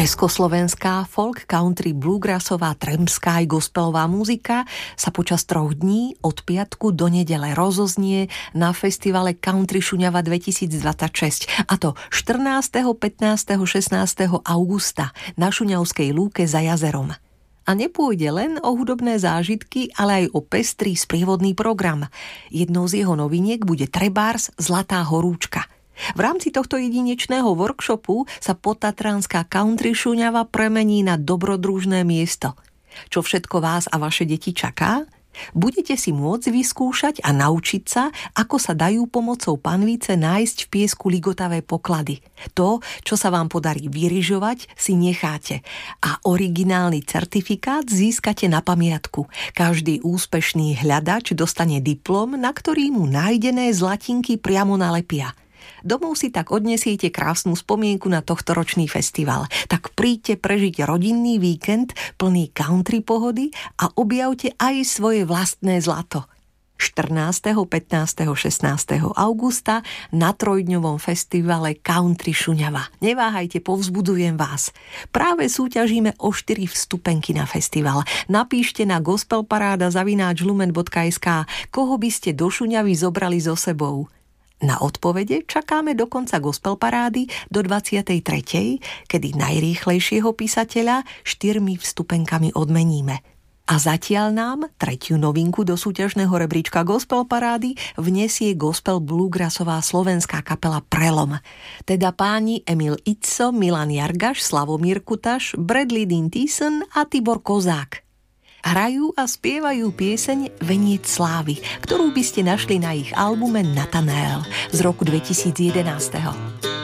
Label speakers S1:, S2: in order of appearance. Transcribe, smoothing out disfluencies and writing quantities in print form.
S1: Československá folk, country, bluegrassová, trampská aj gospelová muzika sa počas 3 dní od piatku do nedele rozoznie na festivale Country Šuňava 2026, a to 14., 15., 16. augusta na Šuňavskej lúke za jazerom. A nepôjde len o hudobné zážitky, ale aj o pestrý sprievodný program. Jednou z jeho noviniek bude trebárs Zlatá horúčka. V rámci tohto jedinečného workshopu sa potatranská country Šuňava premení na dobrodružné miesto. Čo všetko vás a vaše deti čaká? Budete si môcť vyskúšať a naučiť sa, ako sa dajú pomocou panvice nájsť v piesku ligotavé poklady. To, čo sa vám podarí vyrižovať, si necháte a originálny certifikát získate na pamiatku. Každý úspešný hľadač dostane diplom, na ktorý mu nájdené zlatinky priamo nalepia. Domov si tak odnesiete krásnu spomienku na tohtoročný festival. Tak príďte prežiť rodinný víkend plný country pohody a objavte aj svoje vlastné zlato. 14., 15., 16. augusta na 3-dňovom festivale Country Šuňava. Neváhajte, povzbudujem vás. Práve súťažíme o 4 vstupenky na festival. Napíšte na gospelparáda@lumen.sk, koho by ste do Šuňavy zobrali so sebou. Na odpovede čakáme do konca Gospel parády do 23., kedy najrýchlejšieho písateľa 4 vstupenkami odmeníme. A zatiaľ nám 3. novinku do súťažného rebríčka Gospel parády vnesie gospel bluegrassová slovenská kapela Prelom. Teda páni Emil Itso, Milan Jargaš, Slavomír Kutaš, Bradley Dean Thiessen a Tibor Kozák. Hrajú a spievajú pieseň Veniec slávy, ktorú by ste našli na ich albume Nathanael z roku 2011.